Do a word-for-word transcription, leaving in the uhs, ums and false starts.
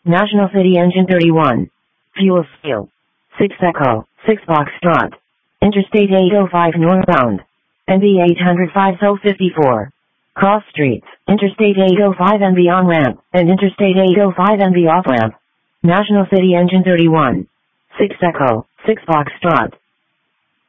National City Engine thirty-one. Fuel Seal. six Echo, six Foxtrot. Interstate eight oh five northbound. N B eight hundred five oh fifty-four. Cross streets, Interstate eight oh five N B on-ramp, and Interstate eight oh five N B off-ramp. National City Engine thirty-one. six Echo, six Foxtrot.